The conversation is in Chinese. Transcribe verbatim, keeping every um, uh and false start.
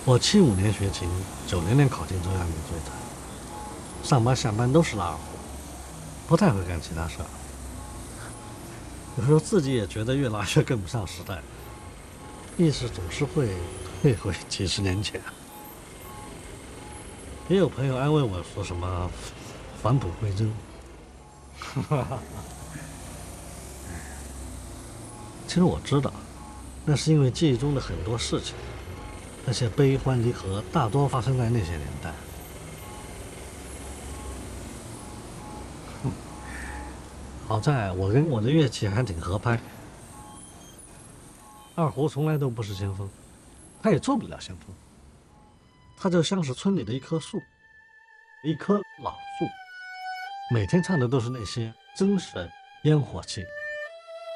我七五年学琴，九零年考进中央民族乐团，上班下班都是拉二胡，不太会干其他事儿。有时候自己也觉得越拉越跟不上时代，意识总是会退回几十年前。也有朋友安慰我说什么返璞归真。其实我知道，那是因为记忆中的很多事情，那些悲欢离合大多发生在那些年代。好在我跟我的乐器还挺合拍，二胡从来都不是先锋，它也做不了先锋，它就像是村里的一棵树，一棵老树，每天唱的都是那些真神烟火气。